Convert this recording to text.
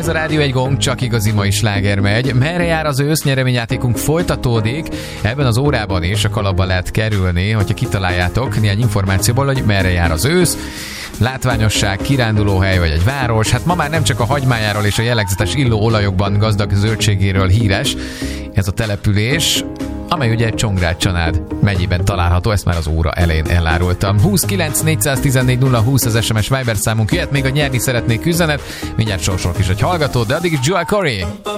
Ez a Rádió egy gong, csak igazi mai sláger megy. Merre jár az ősz? Nyereményjátékunk folytatódik. Ebben az órában is a kalapba lehet kerülni, hogyha kitaláljátok néhány információból, hogy merre jár az ősz. Látványosság, kirándulóhely vagy egy város. Hát ma már nem csak a hagymájáról és a jellegzetes illó olajokban gazdag zöldségéről híres ez a település, amely ugye Csongrád-Csanád megyében található, ezt már az óra elején elárultam. 29 414 020 az SMS Viber számunk, jöhet még a nyerni szeretnék üzenet, mindjárt sorsolok is egy hallgatót, de addig is Joel Corey.